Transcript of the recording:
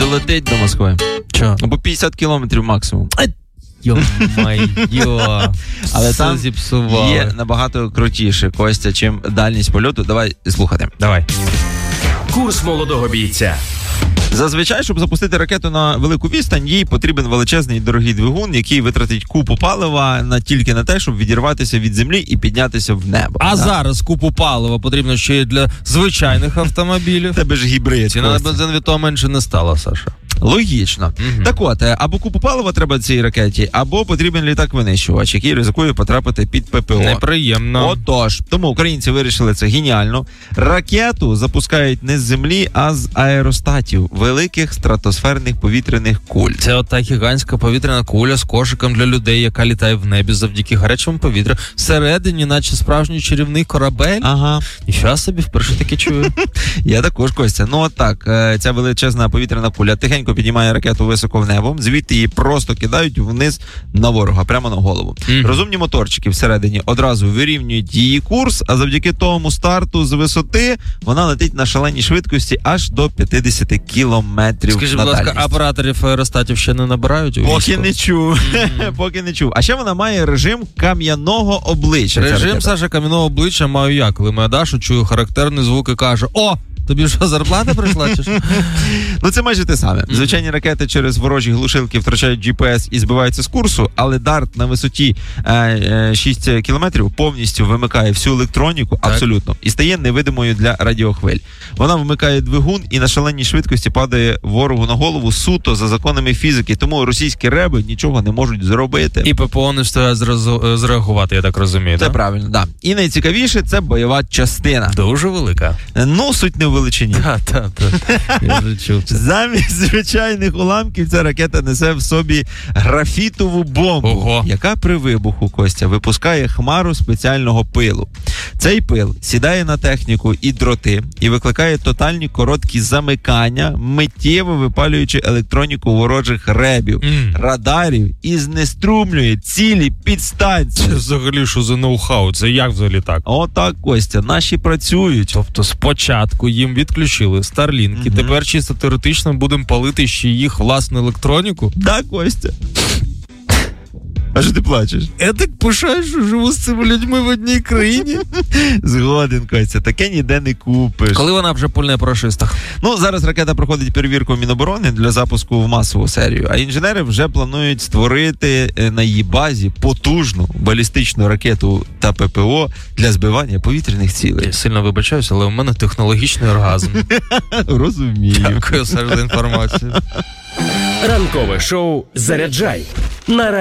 долетить до Москви. Чого? Або 50 кілометрів максимум. Йо-майо. Але там зіпсували. є набагато крутіше, Костя, чим дальність польоту. Давай слухати. Давай. Курс молодого бійця. Зазвичай, щоб запустити ракету на велику відстань, їй потрібен величезний дорогий двигун, який витратить купу палива тільки на те, щоб відірватися від землі і піднятися в небо. А зараз купу палива потрібно ще й для звичайних автомобілів. Тебе ж гібрид. Ціна на бензин від того менше не стала, Саша. Логічно. Так от, або купу палива треба цій ракеті, або потрібен літак-винищувач, який ризикує потрапити під ППО. Неприємно. Отож, тому українці вирішили це геніально. Ракету запускають не з землі, а з аеростатів, великих стратосферних повітряних куль. Це ота гігантська повітряна куля з кошиком для людей, яка літає в небі завдяки гарячому повітрю. Всередині, наче справжній чарівний корабель. Ага. Ніфіга собі, вперше таке чую. Я також, Костя. Ну от так, ця величезна повітряна куля тихенько піднімає ракету високо в небо, звідти її просто кидають вниз на ворога, прямо на голову. Розумні моторчики всередині одразу вирівнюють її курс, а завдяки тому старту з висоти вона летить на шаленій швидкості аж до 50 кілометрів. Скажи, будь ласка, операторів аеростатів ще не набирають? Поки не чув. Поки не чув. А ще вона має режим кам'яного обличчя. Режим, Саша, кам'яного обличчя маю я, коли моя Даша чую характерний звук і каже: "О, тобі що, зарплата прийшла, чи що?" Ну, це майже те саме. Звичайні ракети через ворожі глушилки втрачають GPS і збиваються з курсу, але дарт на висоті 6 кілометрів повністю вимикає всю електроніку, абсолютно, і стає невидимою для радіохвиль. Вона вмикає двигун і на шаленій швидкості падає ворогу на голову суто за законами фізики, тому російські реби нічого не можуть зробити. І ППО не встигає зреагувати, я так розумію, Це так? правильно, так. Да. І найцікавіше – це бойова частина. Дуже велика. Ну, суть не в величині. Так. Я вже чув це. Замість звичайних уламків ця ракета несе в собі графітову бомбу, Ого. яка при вибуху, Костя, випускає хмару спеціального пилу. Цей пил сідає на техніку і дроти і викликає тотальні короткі замикання, миттєво випалюючи електроніку ворожих ребів, радарів і знеструмлює цілі підстанції. Це взагалі що за ноу-хау? Це як взагалі так? Отак, Костя, наші працюють. Тобто спочатку їм відключили Старлінки, тепер чисто теоретично будемо палити ще їх власну електроніку? Так, Костя. А що ти плачеш? Я так пишаю, що живу з цими людьми в одній країні. Згоден, Костя, таке ніде не купиш. Коли вона вже пульне по рашистах? Ну, зараз ракета проходить перевірку Міноборони для запуску в масову серію, а інженери вже планують створити на її базі потужну балістичну ракету та ППО для збивання повітряних цілей. Я сильно вибачаюся, але у мене технологічний оргазм. Розумію. Дякую, Саш, за інформацію. Ранкове шоу «Заряджай» на